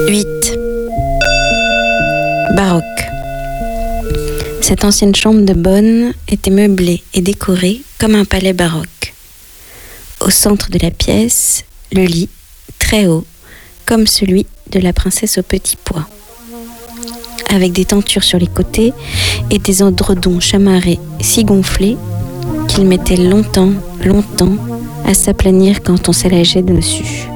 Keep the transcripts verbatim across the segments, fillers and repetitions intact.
huit. Baroque. Cette ancienne chambre de bonne était meublée et décorée comme un palais baroque. Au centre de la pièce, le lit, très haut, comme celui de la princesse au petit pois, avec des tentures sur les côtés et des édredons chamarrés si gonflés qu'ils mettaient longtemps, longtemps à s'aplanir quand on s'allégeait dessus.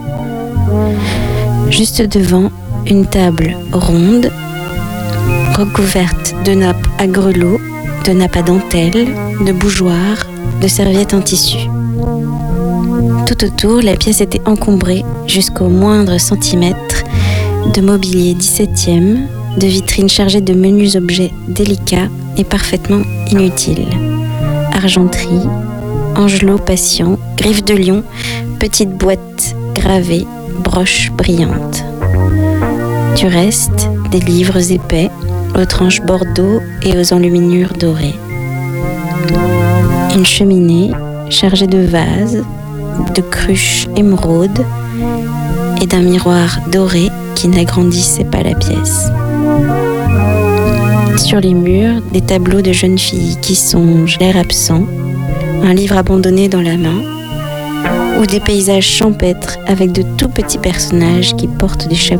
Juste devant, une table ronde, recouverte de nappes à grelots, de nappes à dentelle, de bougeoirs, de serviettes en tissu. Tout autour, la pièce était encombrée jusqu'au moindre centimètre de mobilier dix-septième, de vitrines chargées de menus objets délicats et parfaitement inutiles. Argenterie, angelots patients, griffes de lion, petites boîtes gravées, broches brillantes. Du reste, des livres épais, aux tranches bordeaux et aux enluminures dorées. Une cheminée chargée de vases, de cruches émeraudes et d'un miroir doré qui n'agrandissait pas la pièce. Sur les murs, des tableaux de jeunes filles qui songent, l'air absent, un livre abandonné dans la main, ou des paysages champêtres avec de tout petits personnages qui portent des chapeaux